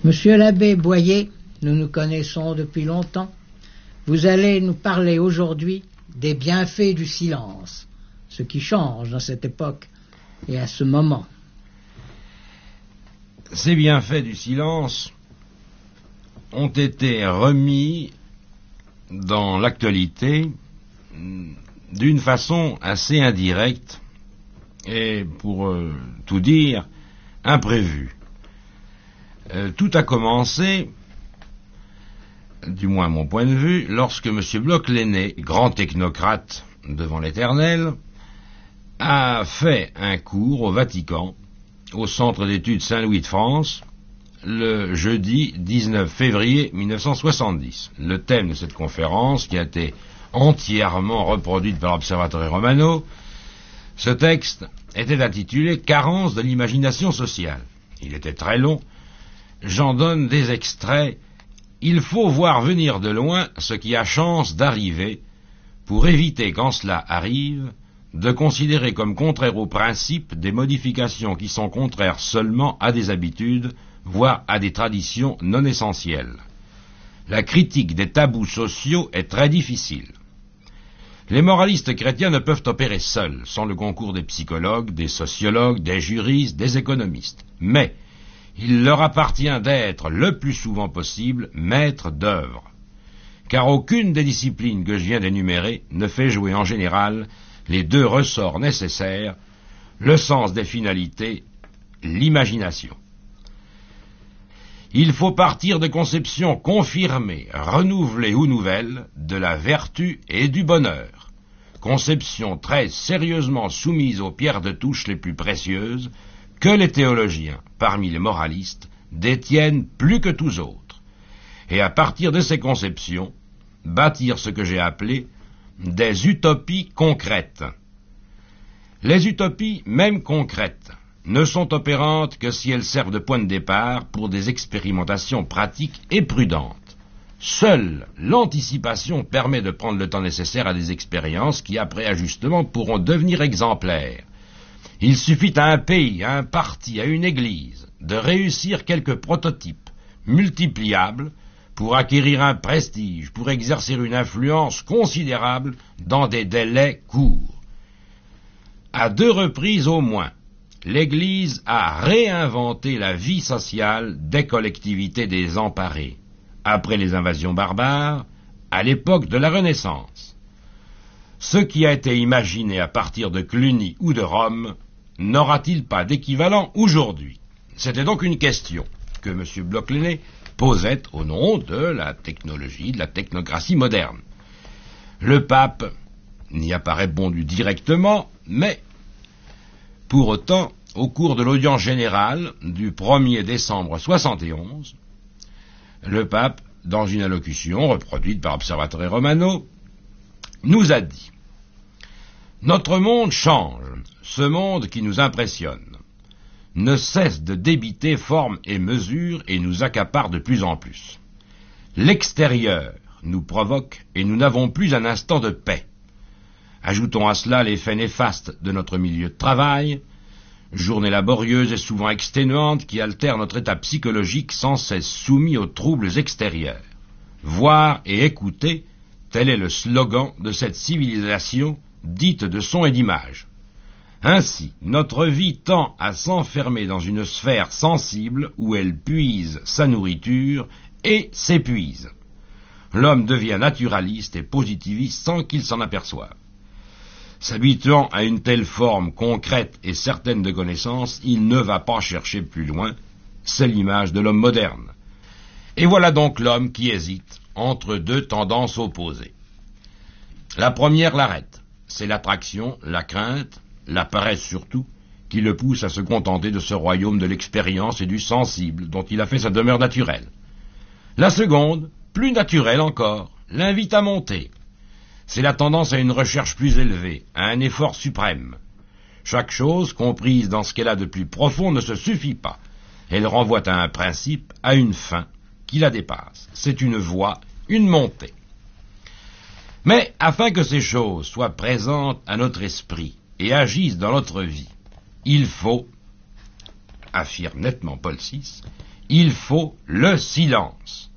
Monsieur l'abbé Boyer, nous nous connaissons depuis longtemps. Vous allez nous parler aujourd'hui des bienfaits du silence, ce qui change dans cette époque et à ce moment. Ces bienfaits du silence ont été remis dans l'actualité d'une façon assez indirecte et, pour tout dire, imprévue. Tout a commencé, du moins à mon point de vue, lorsque M. Bloch-Lenné, grand technocrate devant l'Éternel, a fait un cours au Vatican, au Centre d'études Saint-Louis de France, le jeudi 19 février 1970. Le thème de cette conférence, qui a été entièrement reproduite par l'Observatore Romano, ce texte était intitulé « Carence de l'imagination sociale ». Il était très long. J'en donne des extraits. Il faut voir venir de loin ce qui a chance d'arriver pour éviter, quand cela arrive, de considérer comme contraire au principe des modifications qui sont contraires seulement à des habitudes, voire à des traditions non essentielles. La critique des tabous sociaux est très difficile. Les moralistes chrétiens ne peuvent opérer seuls, sans le concours des psychologues, des sociologues, des juristes, des économistes. Mais il leur appartient d'être, le plus souvent possible, maîtres d'œuvre. Car aucune des disciplines que je viens d'énumérer ne fait jouer en général les deux ressorts nécessaires, le sens des finalités, l'imagination. Il faut partir de conceptions confirmées, renouvelées ou nouvelles, de la vertu et du bonheur. Conceptions très sérieusement soumises aux pierres de touche les plus précieuses, que les théologiens, parmi les moralistes, détiennent plus que tous autres. Et à partir de ces conceptions, bâtir ce que j'ai appelé des utopies concrètes. Les utopies, même concrètes, ne sont opérantes que si elles servent de point de départ pour des expérimentations pratiques et prudentes. Seule l'anticipation permet de prendre le temps nécessaire à des expériences qui, après ajustement, pourront devenir exemplaires. Il suffit à un pays, à un parti, à une église, de réussir quelques prototypes multipliables pour acquérir un prestige, pour exercer une influence considérable dans des délais courts. À 2 reprises au moins, l'Église a réinventé la vie sociale des collectivités désemparées, après les invasions barbares, à l'époque de la Renaissance. Ce qui a été imaginé à partir de Cluny ou de Rome n'aura-t-il pas d'équivalent aujourd'hui? C'était donc une question que M. Bloch-Lenné posait au nom de la technologie, de la technocratie moderne. Le pape n'y a pas répondu directement, mais pour autant, au cours de l'audience générale du 1er décembre 1971, le pape, dans une allocution reproduite par Observatore Romano, nous a dit « Notre monde change, ce monde qui nous impressionne, ne cesse de débiter forme et mesure et nous accapare de plus en plus. L'extérieur nous provoque et nous n'avons plus un instant de paix. Ajoutons à cela l'effet néfaste de notre milieu de travail, journée laborieuse et souvent exténuante qui altère notre état psychologique sans cesse soumis aux troubles extérieurs. Voir et écouter, tel est le slogan de cette civilisation dite de son et d'image. Ainsi, notre vie tend à s'enfermer dans une sphère sensible où elle puise sa nourriture et s'épuise. L'homme devient naturaliste et positiviste sans qu'il s'en aperçoive. S'habituant à une telle forme concrète et certaine de connaissance, il ne va pas chercher plus loin, c'est l'image de l'homme moderne. Et voilà donc l'homme qui hésite entre 2 tendances opposées. La première l'arrête, c'est l'attraction, la crainte, la paresse surtout, qui le pousse à se contenter de ce royaume de l'expérience et du sensible dont il a fait sa demeure naturelle. La seconde, plus naturelle encore, l'invite à monter. C'est la tendance à une recherche plus élevée, à un effort suprême. Chaque chose, comprise dans ce qu'elle a de plus profond, ne se suffit pas. Elle renvoie à un principe, à une fin, qui la dépasse. C'est une voie, une montée. Mais, afin que ces choses soient présentes à notre esprit et agissent dans notre vie, il faut, affirme nettement Paul VI, Il faut le silence.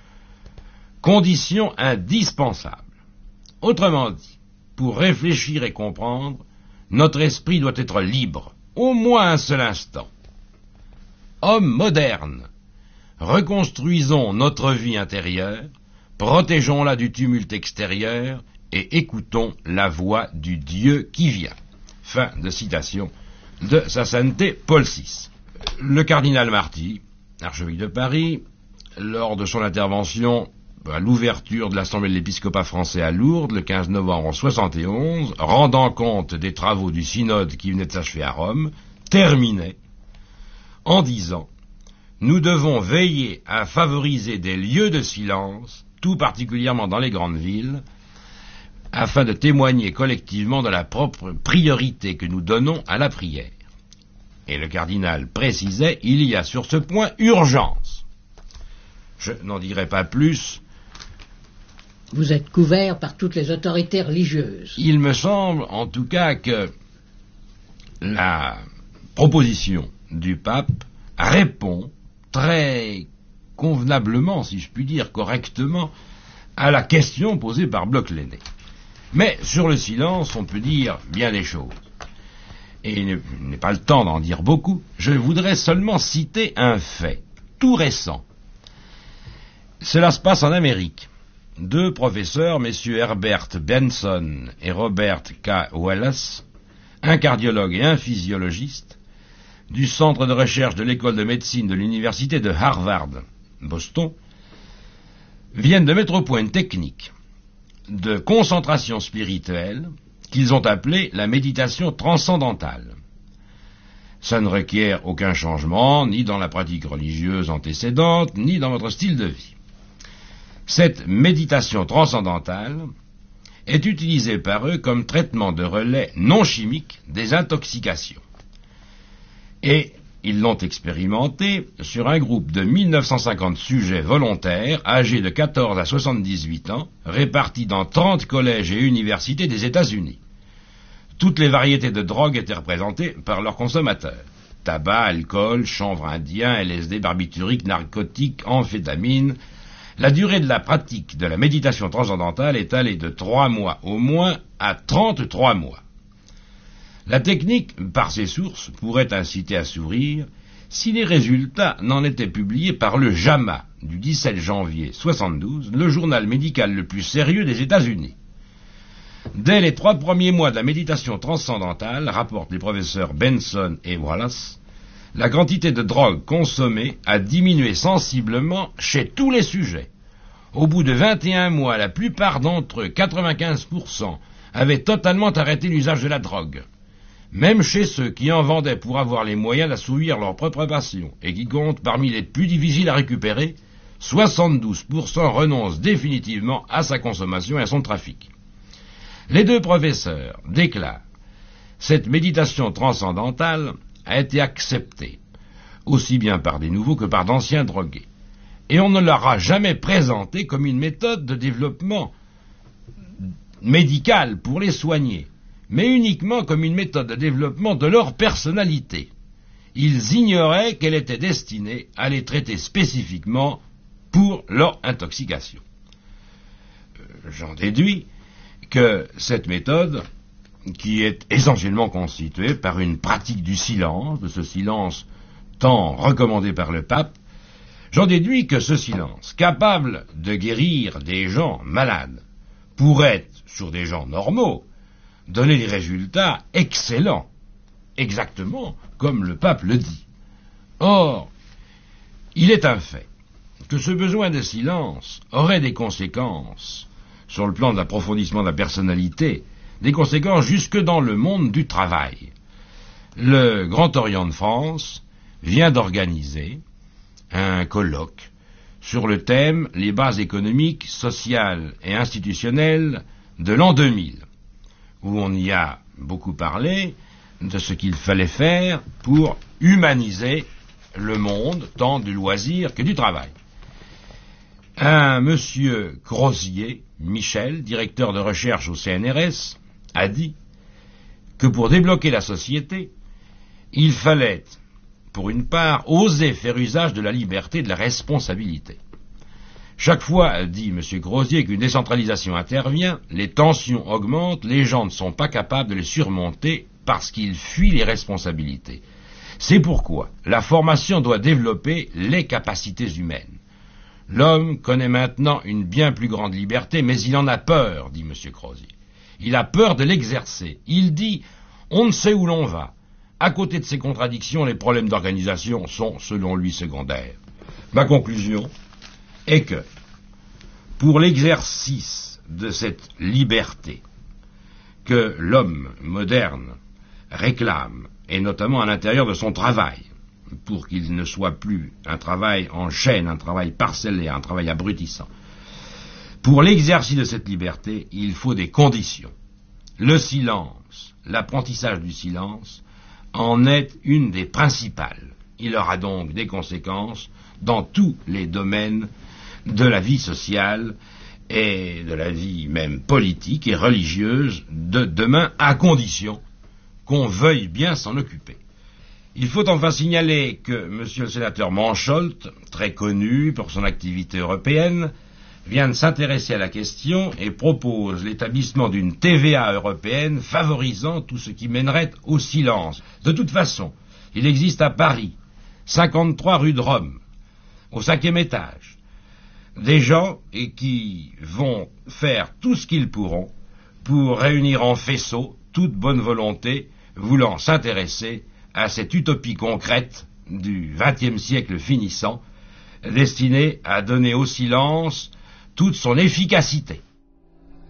Condition indispensable. Autrement dit, pour réfléchir et comprendre, notre esprit doit être libre, au moins un seul instant. Hommes modernes, reconstruisons notre vie intérieure, protégeons-la du tumulte extérieur et écoutons la voix du Dieu qui vient. Fin de citation de Sa Sainteté Paul VI. Le cardinal Marty, archevêque de Paris, lors de son intervention à l'ouverture de l'Assemblée de l'Épiscopat français à Lourdes, le 15 novembre 1971, rendant compte des travaux du synode qui venait de s'achever à Rome, terminait en disant « Nous devons veiller à favoriser des lieux de silence, tout particulièrement dans les grandes villes, afin de témoigner collectivement de la propre priorité que nous donnons à la prière. » Et le cardinal précisait « Il y a sur ce point urgence. » Je n'en dirai pas plus. Vous êtes couvert par toutes les autorités religieuses. Il me semble, en tout cas, que la proposition du pape répond très convenablement, si je puis dire, correctement, à la question posée par Bloch-Léné. Mais sur le silence, on peut dire bien des choses. Et il n'est pas le temps d'en dire beaucoup. Je voudrais seulement citer un fait, tout récent. Cela se passe en Amérique. Deux professeurs, messieurs Herbert Benson et Robert K. Wallace, un cardiologue et un physiologiste, du centre de recherche de l'école de médecine de l'université de Harvard, Boston, viennent de mettre au point une technique de concentration spirituelle qu'ils ont appelée la méditation transcendantale. Ça ne requiert aucun changement, ni dans la pratique religieuse antécédente, ni dans votre style de vie. Cette méditation transcendantale est utilisée par eux comme traitement de relais non chimique des intoxications. Et ils l'ont expérimenté sur un groupe de 1950 sujets volontaires âgés de 14 à 78 ans, répartis dans 30 collèges et universités des États-Unis. Toutes les variétés de drogues étaient représentées par leurs consommateurs. Tabac, alcool, chanvre indien, LSD, barbiturique, narcotiques, amphétamines. La durée de la pratique de la méditation transcendantale est allée de 3 mois au moins à 33 mois. La technique, par ses sources, pourrait inciter à sourire si les résultats n'en étaient publiés par le JAMA du 17 janvier 1972, le journal médical le plus sérieux des États-Unis. Dès les 3 premiers mois de la méditation transcendantale, rapportent les professeurs Benson et Wallace, la quantité de drogue consommée a diminué sensiblement chez tous les sujets. Au bout de 21 mois, la plupart d'entre eux, 95%, avaient totalement arrêté l'usage de la drogue. Même chez ceux qui en vendaient pour avoir les moyens d'assouvir leur propre passion et qui comptent parmi les plus difficiles à récupérer, 72% renoncent définitivement à sa consommation et à son trafic. Les deux professeurs déclarent « Cette méditation transcendantale a été acceptée, aussi bien par des nouveaux que par d'anciens drogués, et on ne leur a jamais présentée comme une méthode de développement médical pour les soigner, mais uniquement comme une méthode de développement de leur personnalité. Ils ignoraient qu'elle était destinée à les traiter spécifiquement pour leur intoxication. » J'en déduis que cette méthode, qui est essentiellement constituée par une pratique du silence, de ce silence tant recommandé par le pape, j'en déduis que ce silence, capable de guérir des gens malades, pourrait, sur des gens normaux, donner des résultats excellents, exactement comme le pape le dit. Or, il est un fait que ce besoin de silence aurait des conséquences sur le plan de l'approfondissement de la personnalité, des conséquences jusque dans le monde du travail. Le Grand Orient de France vient d'organiser un colloque sur le thème « Les bases économiques, sociales et institutionnelles de l'an 2000 », où on y a beaucoup parlé de ce qu'il fallait faire pour humaniser le monde, tant du loisir que du travail. Un monsieur Crozier, Michel, directeur de recherche au CNRS, a dit que pour débloquer la société, il fallait pour une part, oser faire usage de la liberté et de la responsabilité. Chaque fois, dit M. Crozier, qu'une décentralisation intervient, les tensions augmentent, les gens ne sont pas capables de les surmonter parce qu'ils fuient les responsabilités. C'est pourquoi la formation doit développer les capacités humaines. L'homme connaît maintenant une bien plus grande liberté, mais il en a peur, dit M. Crozier. Il a peur de l'exercer. Il dit « on ne sait où l'on va ». À côté de ces contradictions, les problèmes d'organisation sont, selon lui, secondaires. Ma conclusion est que, pour l'exercice de cette liberté que l'homme moderne réclame, et notamment à l'intérieur de son travail, pour qu'il ne soit plus un travail en chaîne, un travail parcellé, un travail abrutissant. Pour l'exercice de cette liberté, il faut des conditions. Le silence, l'apprentissage du silence, en est une des principales. Il aura donc des conséquences dans tous les domaines de la vie sociale et de la vie même politique et religieuse de demain, à condition qu'on veuille bien s'en occuper. Il faut enfin signaler que M. le sénateur Mansholt, très connu pour son activité européenne, vient de s'intéresser à la question et propose l'établissement d'une TVA européenne favorisant tout ce qui mènerait au silence. De toute façon, il existe à Paris, 53 rue de Rome, au 5e étage, des gens qui vont faire tout ce qu'ils pourront pour réunir en faisceau toute bonne volonté voulant s'intéresser à cette utopie concrète du XXe siècle finissant, destinée à donner au silence toute son efficacité.